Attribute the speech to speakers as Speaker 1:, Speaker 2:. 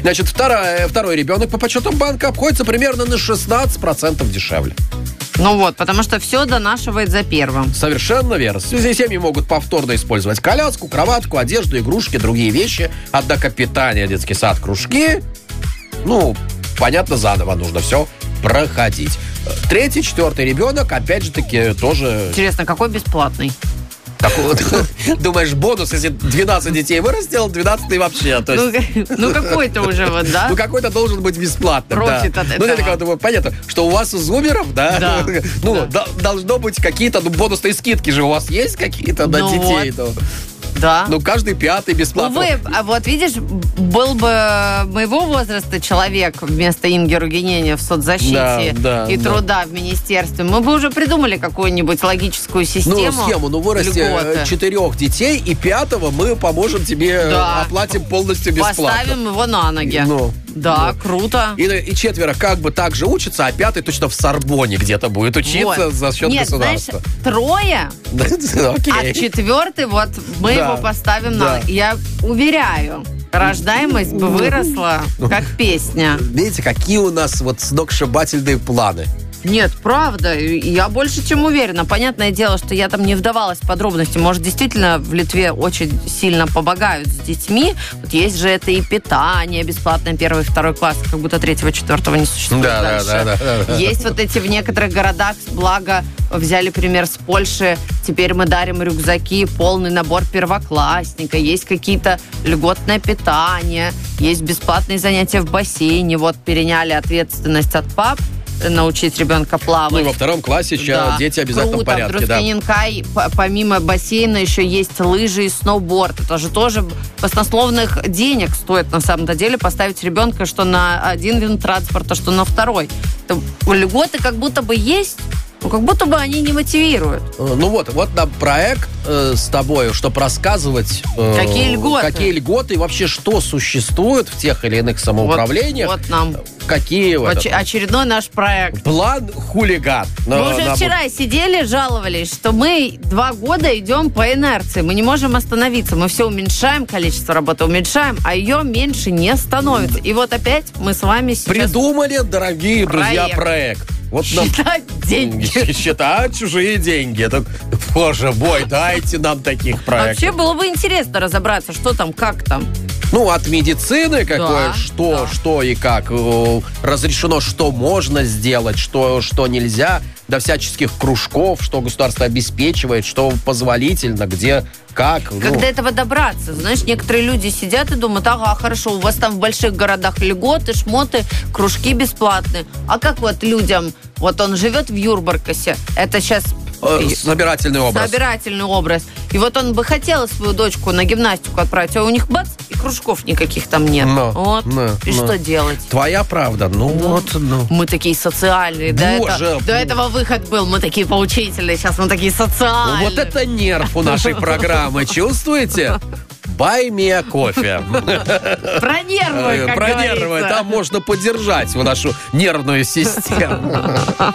Speaker 1: Значит, второй ребенок по подсчетам банка обходится примерно на 16% дешевле.
Speaker 2: Ну вот, потому что все донашивает за первым.
Speaker 1: Совершенно верно. В связи с семьи могут повторно использовать коляску, кроватку, одежду, игрушки, другие вещи. Однако питание, детский сад, кружки, понятно, заново нужно все проходить. Третий, четвертый ребенок, опять же таки, тоже...
Speaker 2: Интересно, какой бесплатный?
Speaker 1: Думаешь, бонус, если 12 детей вырастил, 12-й вообще. То есть...
Speaker 2: какой-то уже да?
Speaker 1: Какой-то должен быть бесплатным.
Speaker 2: Профит от этого.
Speaker 1: Я такой думаю, понятно, что у вас у зумеров, да? Должно быть какие-то, бонусные скидки же у вас есть какие-то на детей?
Speaker 2: Да.
Speaker 1: Каждый пятый бесплатно.
Speaker 2: Вот видишь, был бы моего возраста человек вместо Инги Ругинени в соцзащите и труда в министерстве, мы бы уже придумали какую-нибудь логическую систему.
Speaker 1: Схему. Вырасти 4 детей, и 5-го мы поможем тебе, оплатим полностью бесплатно.
Speaker 2: Поставим его на ноги. Круто.
Speaker 1: И 4 как бы так же учатся, а 5-й точно в Сорбоне где-то будет учиться за счет государства.
Speaker 2: Знаешь, 3, а 4-й мы его поставим на ноги. Я уверяю, рождаемость бы выросла, как песня.
Speaker 1: Видите, какие у нас сногсшибательные планы.
Speaker 2: Нет, правда, я больше чем уверена. Понятное дело, что я там не вдавалась в подробности. Может, действительно в Литве очень сильно помогают с детьми. Вот есть же это и питание бесплатное, 1 и 2 класс, как будто 3-го, 4-го не существует дальше. Да. Есть эти в некоторых городах, благо, взяли пример с Польши, теперь мы дарим рюкзаки, полный набор первоклассника, есть какие-то льготное питание, есть бесплатные занятия в бассейне, переняли ответственность от пап, научить ребенка плавать.
Speaker 1: И во 2 классе сейчас дети обязательно в порядке.
Speaker 2: В Друскиненкай, помимо бассейна, еще есть лыжи и сноуборд. Это же тоже баснословных денег стоит на самом-то деле поставить ребенка что на один вид транспорта, что на 2. Льготы как будто бы есть, но как будто бы они не мотивируют.
Speaker 1: Вот нам проект с тобой, чтобы рассказывать... Какие льготы и вообще что существует в тех или иных самоуправлениях.
Speaker 2: Вот нам...
Speaker 1: Какие
Speaker 2: очередной наш проект.
Speaker 1: План хулиган.
Speaker 2: Мы уже вчера сидели, жаловались, что мы 2 года идем по инерции. Мы не можем остановиться. Мы все уменьшаем, количество работы уменьшаем, а ее меньше не становится. И опять мы с вами сейчас...
Speaker 1: Придумали, дорогие друзья, проект.
Speaker 2: Считать деньги.
Speaker 1: Считать чужие деньги. Боже мой, дайте нам таких проектов.
Speaker 2: Вообще было бы интересно разобраться, что там, как там.
Speaker 1: От медицины что и как разрешено, что можно сделать, что нельзя, до всяческих кружков, что государство обеспечивает, что позволительно, где, как.
Speaker 2: Как до этого добраться? Знаешь, некоторые люди сидят и думают, хорошо, у вас там в больших городах льготы, шмоты, кружки бесплатные. А как людям, он живет в Юрбаркасе, это сейчас...
Speaker 1: Собирательный
Speaker 2: образ. И он бы хотел свою дочку на гимнастику отправить, а у них бац, и кружков никаких там нет. Что делать?
Speaker 1: Твоя правда.
Speaker 2: Мы такие социальные. До этого выход был. Мы такие поучительные. Сейчас мы такие социальные.
Speaker 1: Вот это нерв у нашей программы. Чувствуете? Buy me a кофе.
Speaker 2: Про нервы, как говорится.
Speaker 1: Там можно поддержать нашу нервную систему.